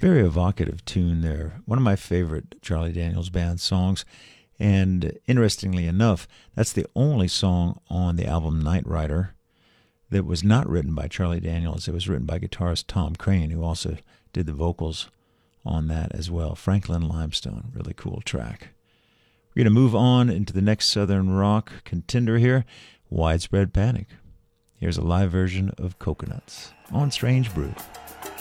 Very evocative tune there. One of my favorite Charlie Daniels Band songs. And interestingly enough, that's the only song on the album Night Rider that was not written by Charlie Daniels. It was written by guitarist Tom Crane, who also did the vocals on that as well. Franklin Limestone, really cool track. We're going to move on into the next Southern rock contender here, Widespread Panic. Here's a live version of Coconuts on Strange Brew.